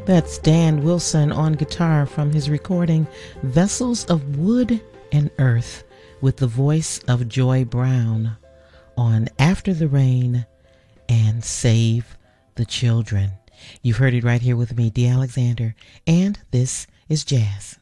That's Dan Wilson on guitar from his recording Vessels of Wood and Earth with the voice of Joy Brown on After the Rain and Save the Children. You've heard it right here with me, Dee Alexander, and this is Jazz.